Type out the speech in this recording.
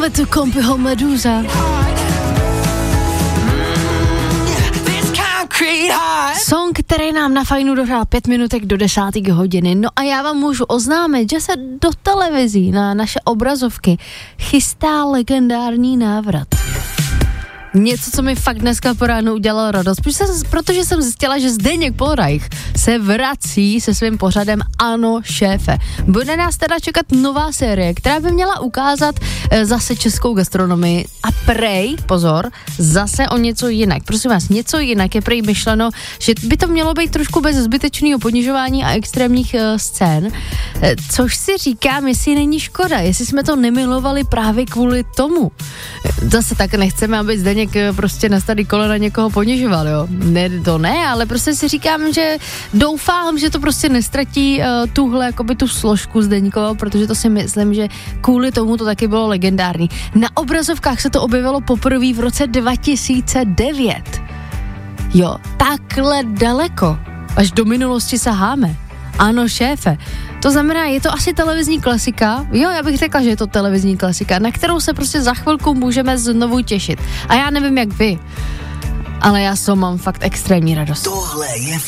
Máme tu Kompyho Meduza. Song, který nám na Fajnu dohrál 5 minutek do 10. hodiny. No a já vám můžu oznámit, že se do televizí na naše obrazovky chystá legendární návrat. Něco, co mi fakt dneska po ránu udělalo radost, protože jsem zjistila, že Zdeněk Polreich se vrací se svým pořadem Ano, šéfe. Bude nás teda čekat nová série, která by měla ukázat zase českou gastronomii a prej, pozor, zase o něco jinak. Prosím vás, něco jinak je prej myšleno, že by to mělo být trošku bez zbytečného ponižování a extrémních scén, což si říkám, jestli není škoda, jestli jsme to nemilovali právě kvůli tomu. Zase tak nechceme, aby Zdeněk prostě na starý kolena někoho ponižoval, jo. Ne, to ne, ale prostě si říkám, že doufám, že to prostě nestratí tuhle, jakoby tu složku Zdeňkovou, protože to si myslím, že kvůli tomu to taky bylo legendární. Na obrazovkách se to objevilo poprvé v roce 2009. Jo, takhle daleko, až do minulosti saháme. Ano, šéfe. To znamená, je to asi televizní klasika, jo, já bych řekla, že je to televizní klasika, na kterou se prostě za chvilku můžeme znovu těšit. A já nevím, jak vy, ale já mám fakt extrémní radost. Tohle je